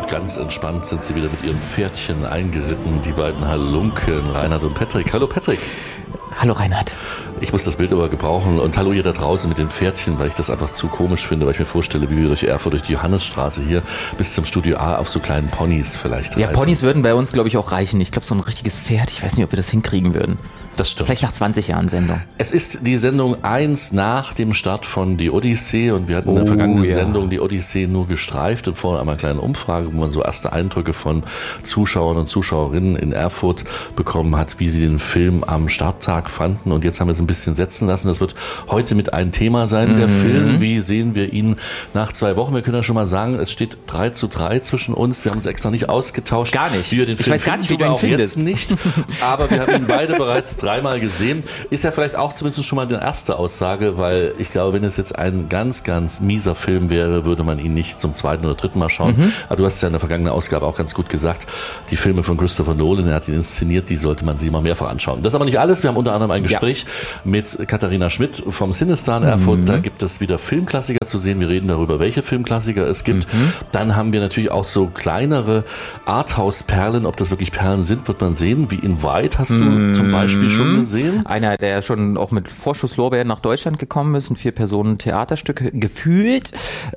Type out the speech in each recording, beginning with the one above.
Ganz entspannt sind sie wieder mit ihren Pferdchen eingeritten, die beiden Halunken, Reinhard und Patrick. Hallo Patrick. Hallo Reinhard. Ich muss das Bild aber gebrauchen und hallo ihr da draußen mit den Pferdchen, weil ich das einfach zu komisch finde, weil ich mir vorstelle, wie wir durch Erfurt, durch die Johannesstraße hier bis zum Studio A auf so kleinen Ponys vielleicht reisen. Ja, Ponys würden bei uns, glaube ich, auch reichen. Ich glaube, so ein richtiges Pferd, ich weiß nicht, ob wir das hinkriegen würden. Das stimmt. Vielleicht nach 20 Jahren Sendung. Es ist die Sendung 1 nach dem Start von Die Odyssee und wir hatten in der vergangenen Sendung Die Odyssee nur gestreift und vorher einmal eine kleine Umfrage, wo man so erste Eindrücke von Zuschauern und Zuschauerinnen in Erfurt bekommen hat, wie sie den Film am Starttag fanden, und jetzt haben wir es ein bisschen setzen lassen. Das wird heute mit ein Thema sein, der Film. Wie sehen wir ihn nach 2 Wochen? Wir können ja schon mal sagen, es steht 3:3 zwischen uns. Wir haben uns extra nicht ausgetauscht. Gar nicht. Wie wir den Film ich weiß gar nicht, wie du ihn findest. Jetzt nicht, aber wir haben ihn beide bereits 3-mal gesehen. Ist ja vielleicht auch zumindest schon mal die erste Aussage, weil ich glaube, wenn es jetzt ein ganz, ganz mieser Film wäre, würde man ihn nicht zum 2. oder 3. Mal schauen. Aber du hast es ja in der vergangenen Ausgabe auch ganz gut gesagt, die Filme von Christopher Nolan, er hat ihn inszeniert, die sollte man sich mal mehrfach anschauen. Das ist aber nicht alles. Wir haben unter anderem ein Gespräch mit Katharina Schmidt vom Cinestar in Erfurt. Da gibt es wieder Filmklassiker zu sehen. Wir reden darüber, welche Filmklassiker es gibt. Dann haben wir natürlich auch so kleinere Arthouse-Perlen. Ob das wirklich Perlen sind, wird man sehen. Wie in White hast du zum Beispiel schon gesehen. Einer, der schon auch mit Vorschusslorbeeren nach Deutschland gekommen ist, ein 4-Personen-Theaterstück gefühlt.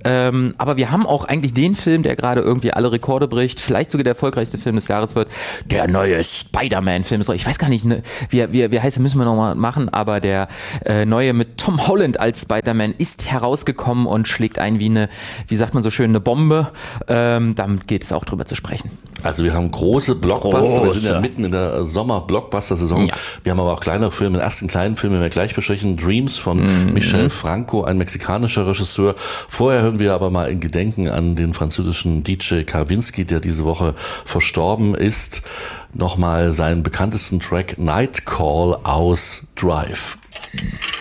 Aber wir haben auch eigentlich den Film, der gerade irgendwie alle Rekorde bricht, vielleicht sogar der erfolgreichste Film des Jahres wird, der neue Spider-Man-Film. Ich weiß gar nicht, wie heißt er, müssen wir nochmal machen, aber der neue mit Tom Holland als Spider-Man ist herausgekommen und schlägt ein wie eine, wie sagt man so schön, eine Bombe. Damit geht es auch drüber zu sprechen. Also wir haben große Blockbuster, wir sind ja mitten in der Sommer-Blockbuster-Saison. Ja. Wir haben aber auch kleinere Filme, den ersten kleinen Film, den wir gleich besprechen, Dreams von Michel Franco, ein mexikanischer Regisseur. Vorher hören wir aber mal in Gedenken an den französischen DJ Kawinski, der diese Woche verstorben ist, nochmal seinen bekanntesten Track Night Call aus Drive.